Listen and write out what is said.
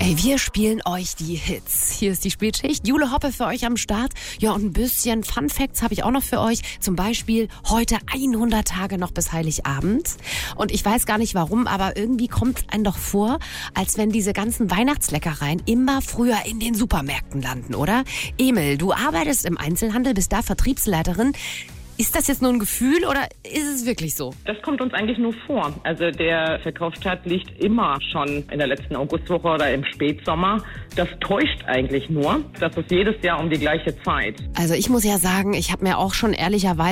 Hey, wir spielen euch die Hits. Hier ist die Spätschicht. Jule Hoppe für euch am Start. Ja, und ein bisschen Fun Facts habe ich auch noch für euch. Zum Beispiel heute 100 Tage noch bis Heiligabend. Und ich weiß gar nicht warum, aber irgendwie kommt es einem doch vor, als wenn diese ganzen Weihnachtsleckereien immer früher in den Supermärkten landen, oder? Emil, du arbeitest im Einzelhandel, bist da Vertriebsleiterin. Ist das jetzt nur ein Gefühl oder ist es wirklich so? Das kommt uns eigentlich nur vor. Also der Verkaufsstart liegt immer schon in der letzten Augustwoche oder im Spätsommer. Das täuscht eigentlich nur. Das ist jedes Jahr um die gleiche Zeit. Also ich muss ja sagen, ich habe mir auch schon ehrlicherweise